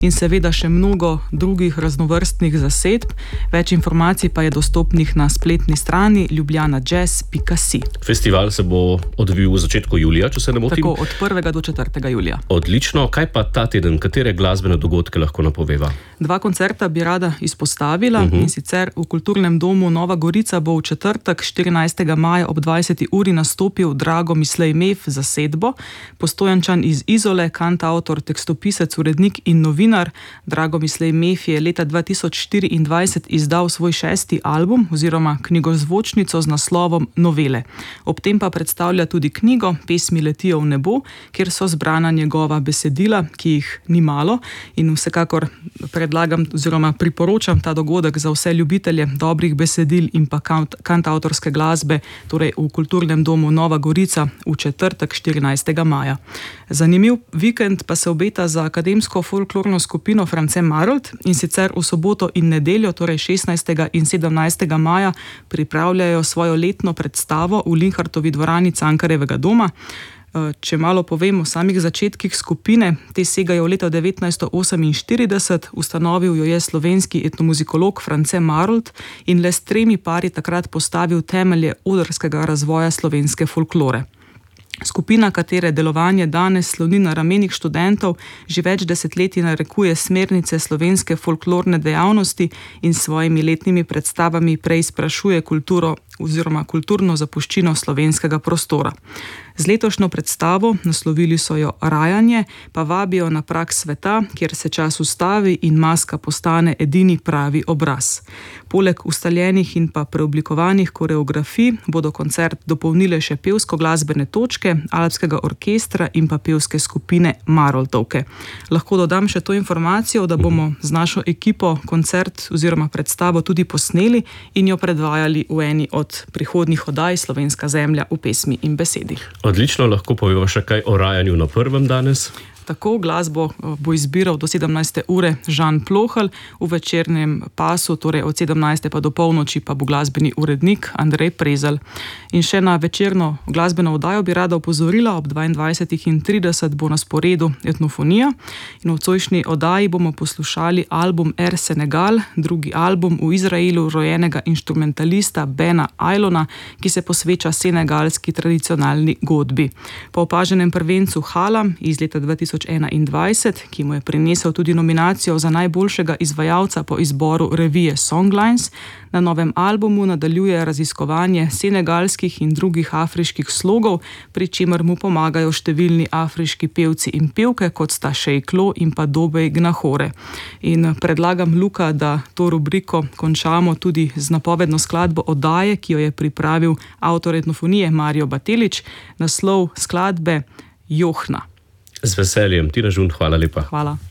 in seveda še mnogo drugih raznovrstnih zasedb. Več informacij pa je dostopnih na spletni strani ljubljanajazz.si. Festival se bo odvil v začetku julija, če se ne motim. Tako, od 1. do 4. julija. Odlično. Kaj pa ta teden? Katere glasbene dogodke lahko napoveva? 2 koncerta bi rada izpostavila, in sicer v Kulturnem domu Nova Gorica bo v četrtek 14. maja ob 20. uri nastopil Drago Mislej Mef za zasedbo. Postojančan iz Izole, kantavtor, tekstopisec, urednik in novinar. Drago Mislej Mef je leta 2024 izdal svoj 6. album oziroma knjigozvočnico z naslovom Novele. Ob tem pa predstavlja tudi knjigo Pesmi letijo v nebo, kjer so zbrana njegova besedila, ki jih ni malo, in vsekakor predlagam oziroma priporočam ta dogodek za vse ljubitelje dobrih besedil in pa kantavtorske glasbe, torej v Kulturnem domu Nova Gorica v četrtek 14. maja. Zanimiv vikend pa se obeta za akademsko folklorno skupino France Marold, in sicer v soboto in nedeljo, torej 16. in 17. maja, pripravljajo svojo letno predstavo v Linhartovi dvorani Cankarjevega doma. Če malo povem o samih začetkih skupine, te segajo v leto 1948, ustanovil jo je slovenski etnomuzikolog France Marold in le s 3 pari takrat postavil temelje odrskega razvoja slovenske folklore. Skupina, katere delovanje danes sloni na ramenih študentov, že več desetletij narekuje smernice slovenske folklorne dejavnosti in s svojimi letnimi predstavami preizprašuje kulturo oziroma kulturno zapuščino slovenskega prostora. Z letošnjo predstavo, naslovili so jo Rajanje, pa vabijo na prag sveta, kjer se čas ustavi in maska postane edini pravi obraz. Poleg ustaljenih in pa preoblikovanih koreografij bodo koncert dopolnile še pevsko-glasbene točke Alpskega orkestra in pa pevske skupine Maroldovke. Lahko dodam še to informacijo, da bomo z našo ekipo koncert oziroma predstavo tudi posneli in jo predvajali v eni od prihodnjih oddaj Slovenska zemlja v pesmi in besedi. Odlično, lahko poveva še kaj o Rajanju na prvem danes? Tako, glasbo bo izbiral do 17. ure Žan Plohelj, v večernem pasu, torej od 17. pa do polnoči, pa bo glasbeni urednik Andrej Prezelj. In še na večerno glasbeno oddajo bi rada opozorila, ob 22:30 bo na sporedu Etnofonija in v nocojšnji oddaji bomo poslušali album Air Senegal, drugi album v Izraelu rojenega inštrumentalista Bena Ailona, ki se posveča senegalski tradicionalni godbi. Po opaženem prvencu Halam iz leta 2021, ki mu je prinesel tudi nominacijo za najboljšega izvajalca po izboru revije Songlines, na novem albumu nadaljuje raziskovanje senegalskih in drugih afriških slogov, pri čemer mu pomagajo številni afriški pevci in pevke, kot sta Šejklo in pa Dobej Gnahore. In predlagam, Luka, da to rubriko končamo tudi z napovedno skladbo oddaje, ki jo je pripravil avtor Etnofonije Mario Batelič, naslov skladbe Johna. Z veseljem. Tina Žun, hvala lepa. Hvala.